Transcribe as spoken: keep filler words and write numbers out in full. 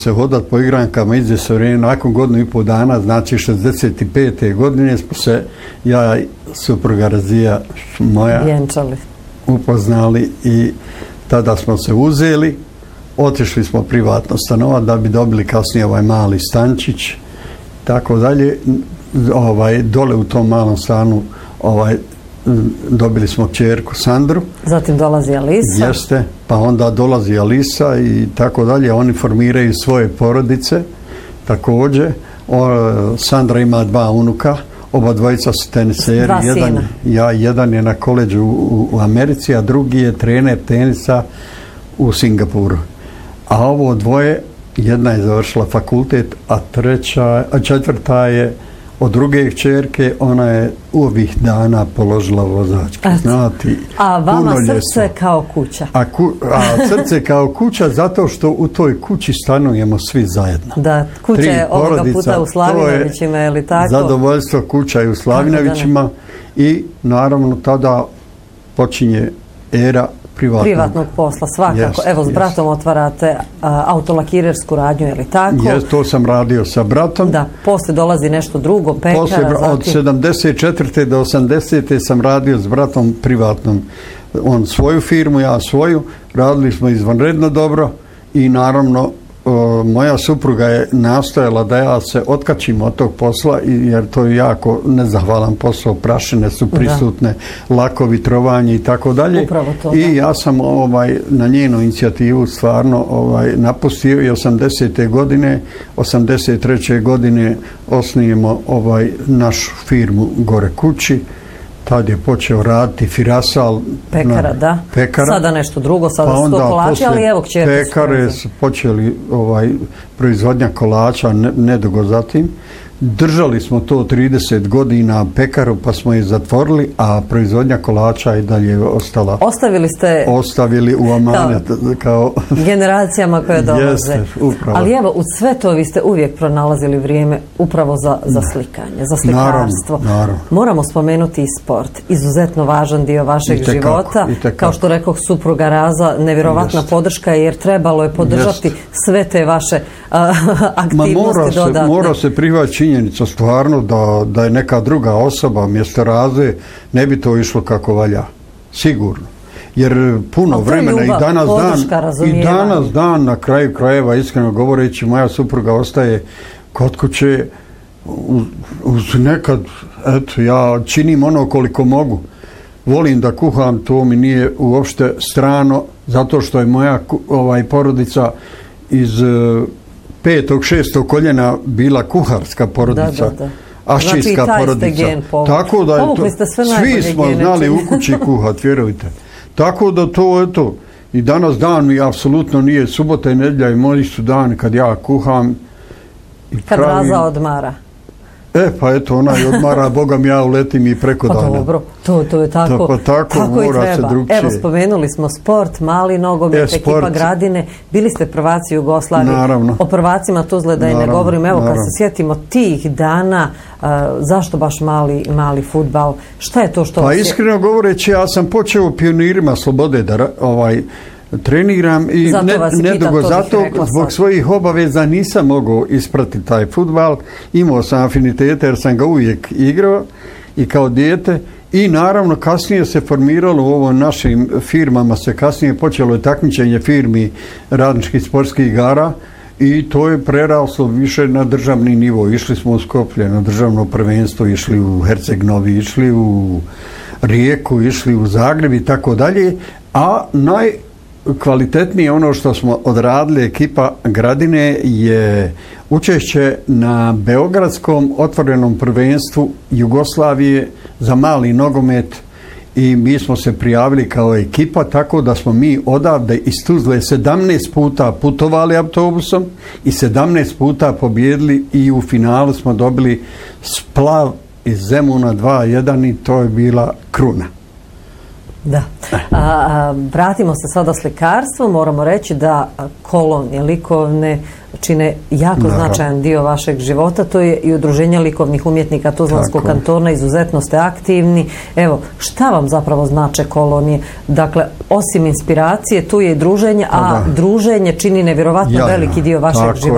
se hodat po igrankama, izde se vrijeme, nakon godinu i pol dana, znači šezdeset pete godine smo se, ja i supruga Razija moja, vjenčali, upoznali i tada smo se uzeli, otišli smo privatno stanovat da bi dobili kasnije ovaj mali stančić, tako dalje, ovaj, dole u tom malom stanu ovaj, dobili smo kćerku Sandru. Zatim dolazi Alisa. Jeste, pa onda dolazi Alisa i tako dalje. Oni formiraju svoje porodice. Također, o, Sandra ima dva unuka, oba dvojica su teniseri. Dva jedan, sina. ja, jedan je na koleđu u, u Americi, a drugi je trener tenisa u Singapuru. A ovo dvoje, jedna je završila fakultet, a treća, a četvrta je od druge kćerke, ona je u ovih dana položila vozačke. Znati, a vama srce ljesno. Kao kuća. A, ku, a srce kao kuća zato što u toj kući stanujemo svi zajedno. Da, kuća Tri je ovoga porodica, puta u Slavinovićima, je li tako? Zadovoljstvo kuća je u Slavinovićima i naravno tada počinje era privatnog, privatnog posla, svakako. Yes, Evo, s yes. bratom otvarate a, autolakirersku radnju, je li tako? Jes, to sam radio sa bratom. Da, poslije dolazi nešto drugo, pekara, Poslije, zatim... od sedamdeset četvrte do osamdesete sam radio s bratom privatnom. On svoju firmu, ja svoju. Radili smo izvanredno dobro i naravno o, moja supruga je nastojala da ja se otkačim od tog posla, jer to je jako nezahvalan posao, prašine su prisutne, da. Lakovi, trovanje i tako dalje. Upravo to, I da. ja sam ovaj, na njenu inicijativu stvarno ovaj, napustio i osamdesete godine, osamdeset treće godine osnijemo ovaj, našu firmu gore kući. Tad je počeo raditi Firasal. Pekara, na, da. Pekara. Sada nešto drugo, sada pa su to kolači, ali evo kćerke su. Pekare su počeli ovaj, proizvodnja kolača ne, nedugo zatim. Držali smo to trideset godina pekaru, pa smo je zatvorili, a proizvodnja kolača i dalje ostala. Ostavili ste... Ostavili u amanet kao... generacijama koje dolaze. Jeste, upravo. Ali evo, u sve to vi ste uvijek pronalazili vrijeme upravo za, za slikanje, za slikarstvo. Naravno, naravno. Moramo spomenuti i sport. Izuzetno važan dio vašeg I tekako, života. i tekako. Kao što rekao supruga Raza, nevjerovatna Jeste. podrška, jer trebalo je podržati Jeste. sve te vaše a, aktivnosti Ma mora dodatne. se, mora se prihvatiti činjenica stvarno da, da je neka druga osoba mjesto Raze, ne bi to išlo kako valja. Sigurno. Jer puno vremena ljubav, i danas podrška, dan i danas dan na kraju krajeva, iskreno govoreći, moja supruga ostaje kod kuće uz, uz nekad, eto, ja činim ono koliko mogu. Volim da kuham, to mi nije uopšte strano, zato što je moja ovaj, porodica iz petog, šestog koljena bila kuharska porodica. Da, da, da. Aščijska znači, porodica. Tako da je to, svi smo znali u kući kuhat, vjerujte. Tako da to, eto, i danas dan mi apsolutno nije subota i nedjelja i moji su dani kad ja kuham. I kad pravim... Raza odmara. E, pa eto, ona i odmara, Boga mi ja uletim i preko pa dana. Dobro, to, to je tako, to, pa tako, tako i treba. drugčije. Evo, spomenuli smo sport, mali nogomet, e, ekipa Gradine, bili ste prvaci Jugoslavije. Naravno. O prvacima Tuzle da i ne govorim. Evo, naravno. Kad se sjetimo tih dana, uh, zašto baš mali, mali fudbal? Šta je to što... Pa iskreno govoreći, ja sam počeo u Pionirima Slobode da ovaj, treniram i zato ne, nedugo zato zbog sad. svojih obaveza nisam mogao ispratiti taj fudbal. Imao sam afinitete jer sam ga uvijek igrao i kao dijete i naravno kasnije se formiralo u ovim našim firmama, se kasnije počelo je takmičenje firmi radničkih sportskih igara i to je preraslo više na državni nivo. Išli smo u Skoplje na državno prvenstvo, išli u Herceg-Novi, išli u Rijeku, išli u Zagreb i tako dalje, a naj kvalitetnije ono što smo odradili ekipa Gradine je učešće na Beogradskom otvorenom prvenstvu Jugoslavije za mali nogomet i mi smo se prijavili kao ekipa, tako da smo mi odavde iz Tuzle sedamnaest puta putovali autobusom i sedamnaest puta pobjedili i u finalu smo dobili Splav iz Zemuna dva jedan i to je bila kruna. Da. A, a, vratimo se sada slikarstvu. Moramo reći da kolonije likovne čine jako Naravno. značajan dio vašeg života. To je i udruženje likovnih umjetnika Tuzlanskog Tako. kantona. Izuzetno ste aktivni. Evo, šta vam zapravo znače kolonije? Dakle, osim inspiracije, tu je i druženje, a da. druženje čini nevjerovatno ja, veliki dio vašeg Tako života.